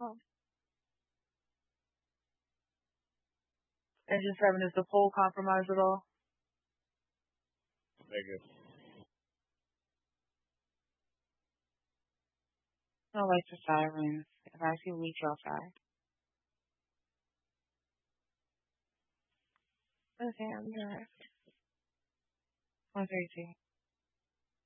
Oh. Engine 7, is the pole compromised at all? Negative. No lights or sirens. If I see leaks outside. Okay, I'm here. 132.